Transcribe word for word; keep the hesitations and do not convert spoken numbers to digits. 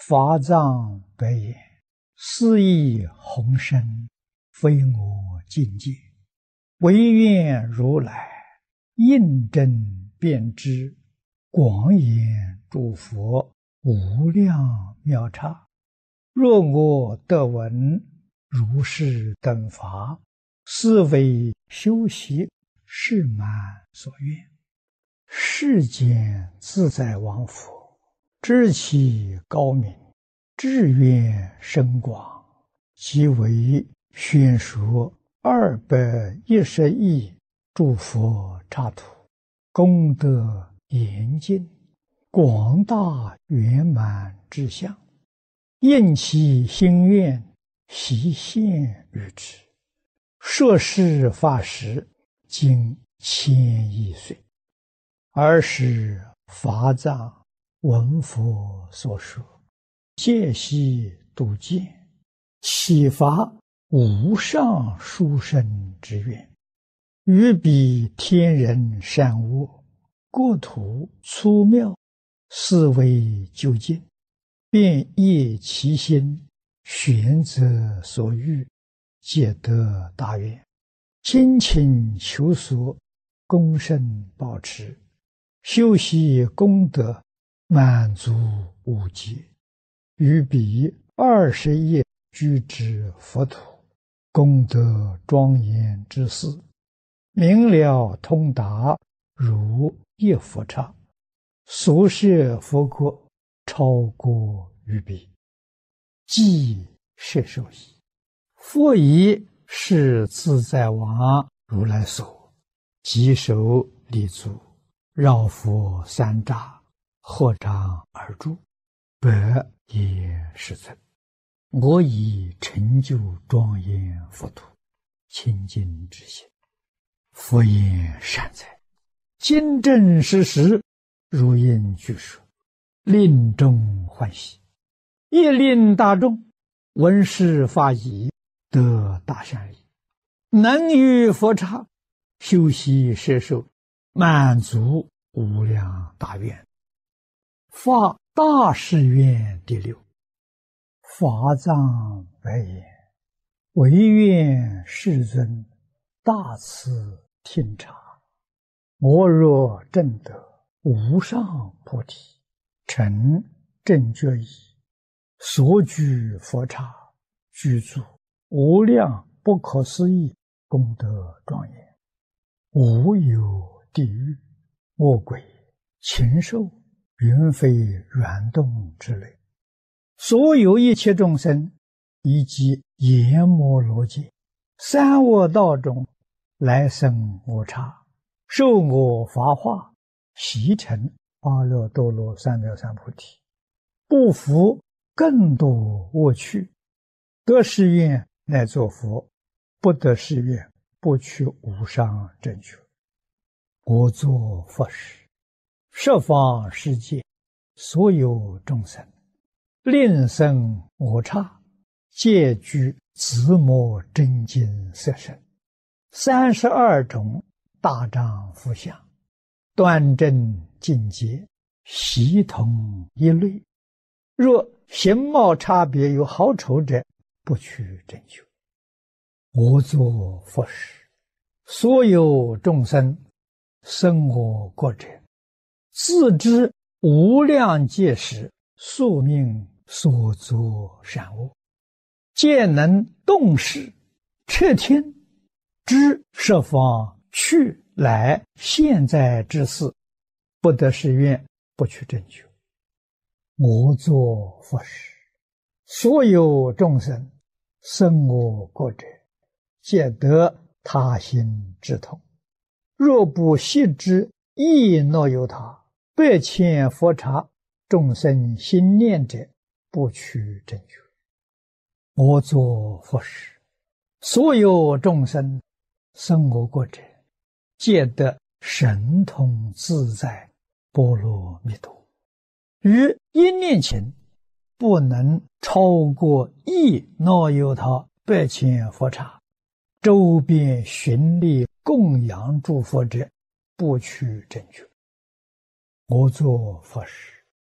法藏白言：斯亦宏深，非我境界。唯愿如来印证遍知，广演诸佛无量妙刹。若我得闻如是等法，是为修习是满所愿。世间自在王佛，知其高明，志愿深广，即为宣说二百一十亿诸佛刹土，功德严尽，广大圆满之相，应其心愿，悉现于之。摄事法时，经千亿岁。尔时法藏闻佛所说，戒悉度见，启发无上殊胜之愿，于彼天人善恶，国土粗妙，思维究竟，便业其心，选择所欲，皆得大愿，精勤求索，恭慎保持，修习功德，满足无极，于彼二十亿居之佛土，功德庄严之事，明了通达，如一佛刹，所摄佛国，超过于彼，即摄受矣。佛以是自在王如来所，稽首立足，绕佛三匝，合掌而住，百也世尊。我以成就庄严佛土，清净之心。佛言善哉，今正实实，如应具说，令众欢喜，亦令大众闻是法已，得大善利，能于佛刹修习摄受，满足无量大愿。发大誓愿第六。法藏白言：唯愿世尊大慈听察，我若证得无上菩提，成正觉已，所居佛刹，具足无量不可思议功德庄严，无有地狱、恶鬼、禽兽、云飞软动之类，所有一切众生，以及阎摩罗界、三恶道中来生我刹，受我法化，习成阿耨多罗三藐三菩提，不服更多恶趣，得誓愿乃作佛，不得誓愿不取无上正觉。我作佛时，十方世界所有众生，令生我刹，皆具自摩真经色身，三十二种大丈夫相，端正净洁，悉同一类。若形貌差别有好丑者，不取正觉。我作佛时，所有众生生我国者，自知无量界时宿命所作善恶，皆能动识彻听，知十方去来现在之事，不得誓愿，不取正觉。我作佛时，所有众生生我国者，皆得他心之通。若不悉知亦若有他，百千佛刹众生心念者，不取正觉。我作佛时，所有众生生我国者，皆得神通自在波罗蜜多。于一念前，不能超过一若有他百千佛刹，周边寻历供养诸佛者，不取正觉。我作佛时，